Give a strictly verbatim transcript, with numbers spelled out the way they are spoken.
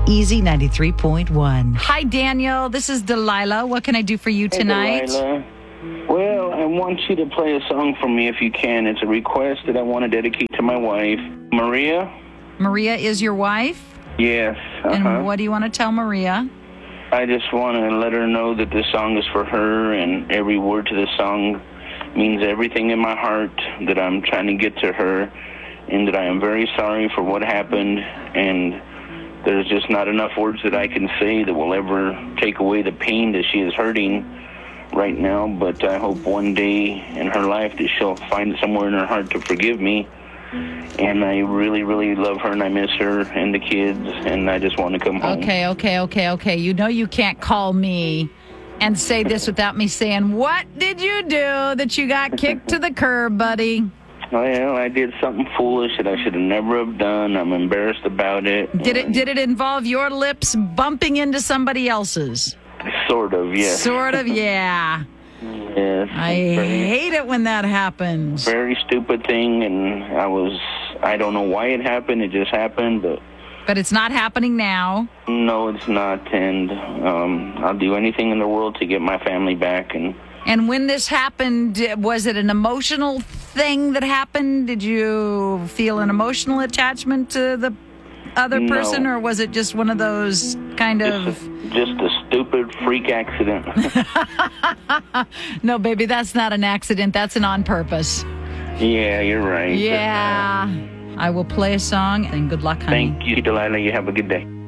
Easy ninety-three point one. Hi, Daniel. This is Delilah. What can I do for you tonight? Hey, Delilah. Well, I want you to play a song for me if you can. It's a request that I want to dedicate to my wife, Maria. Maria is your wife? Yes. Uh-huh. And what do you want to tell Maria? I just want to let her know that this song is for her, and every word to this song means everything in my heart, that I'm trying to get to her, and that I am very sorry for what happened, and there's just not enough words that I can say that will ever take away the pain that she is hurting right now, but I hope one day in her life that she'll find somewhere in her heart to forgive me. And I really, really love her, and I miss her and the kids, and I just want to come home. Okay, okay, okay, okay. You know you can't call me and say this without me saying, what did you do that you got kicked to the curb, buddy? Well, I did something foolish that I should have never have done. I'm embarrassed about it. Did it, did it involve your lips bumping into somebody else's? Sort of, yes. Sort of, yeah. Yes. I very, hate it when that happens. Very stupid thing, and I was, I don't know why it happened. It just happened, but... But it's not happening now. No, it's not, and um, I'll do anything in the world to get my family back. And And when this happened, was it an emotional thing that happened? Did you feel an emotional attachment to the other No. person, or was it just one of those kind just of... a, just a stupid freak accident. No, baby, that's not an accident. That's an on purpose. Yeah, you're right. Yeah. I will play a song, and good luck, honey. Thank you, Delilah. You have a good day.